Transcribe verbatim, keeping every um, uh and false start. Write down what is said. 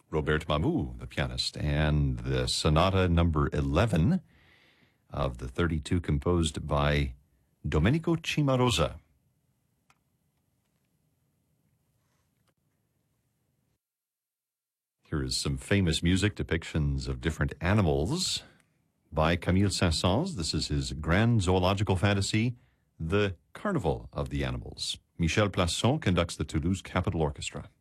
Robert Mamou, the pianist, and the Sonata number eleven of the thirty-two composed by Domenico Cimarosa. Here is some famous music, depictions of different animals by Camille Saint-Saëns. This is his grand zoological fantasy, The Carnival of the Animals. Michel Plasson conducts the Toulouse Capitol Orchestra.